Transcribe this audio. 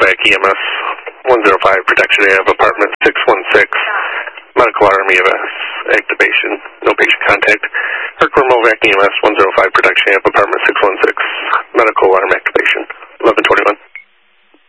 Movac EMS 105, protection AF, apartment 616. Medical alarm EMS activation, no patient contact. Hardcore Movac EMS 105, protection AF, apartment 616. Medical alarm